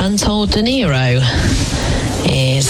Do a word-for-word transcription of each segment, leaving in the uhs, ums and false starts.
Untold De Niro is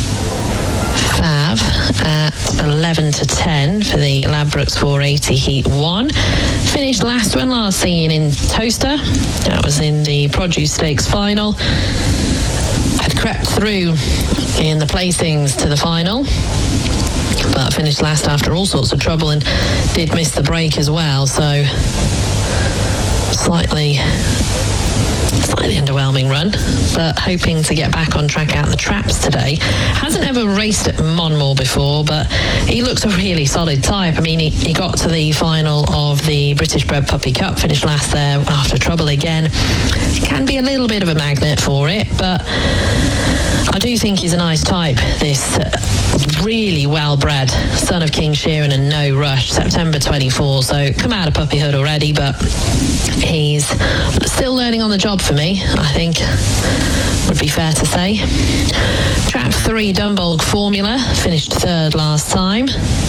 Fav at eleven to ten for the Ladbrokes four eighty Heat one. Finished last when last seen in Toaster. That was in the Produce Stakes final. Had crept through in the placings to the final, but finished last after all sorts of trouble and did miss the break as well, so slightly slightly underwhelming run, but hoping to get back on track out the traps today. Hasn't ever raced at Monmore before, but he looks a really solid type. I mean, he, he got to the final of the British Bred Puppy Cup, finished last there after trouble again. Can be a little bit of a magnet for it, but I do think he's a nice type, this uh, really well-bred son of King Sheeran and No Rush, September twenty-fourth, so come out of puppyhood already, but he's still learning on the job for me, I think would be fair to say. Trap three, Dumbolg Formula, finished third last time,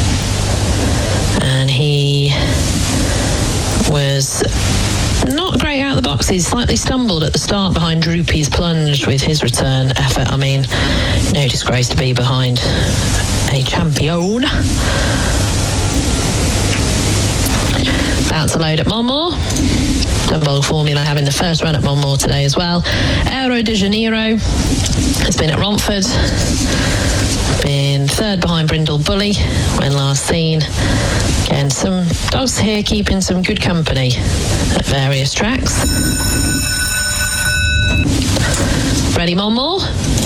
and he was not great out of the boxes, slightly stumbled at the start behind Droopy's Plunge with his return effort. I mean, no disgrace to be behind a champion. About to load at Monmore. Dumbolg Formula having the first run at Monmore today as well. Aero de Janeiro has been at Romford. Been third behind Brindle Bully when last seen. Again, some dogs here keeping some good company at various tracks. Ready, Monmore?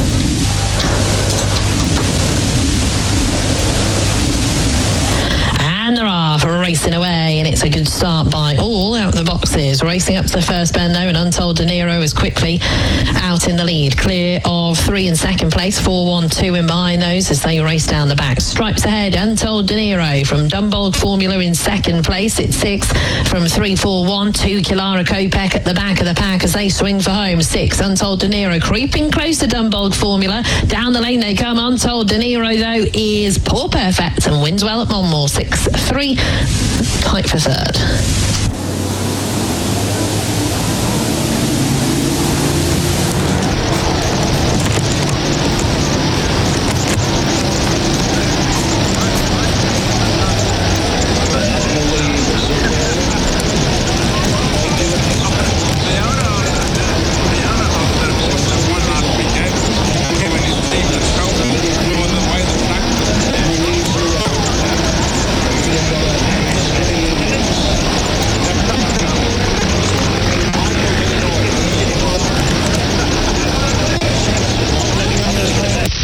And they're off, racing away, and it's a good start by all out the boxes. Racing up to the first bend now, and Untold De Niro is quickly out in the lead. Clear of three in second place, four one two in behind those as they race down the back. Stripes ahead, Untold De Niro from Dumbolg Formula in second place. It's six from three four one two. Kilara Kopek at the back of the pack as they swing for home. Six, Untold De Niro creeping close to Dumbolg Formula. Down the lane they come. Untold De Niro, though, is poor perfect and wins well at Monmore. six three, tight for third.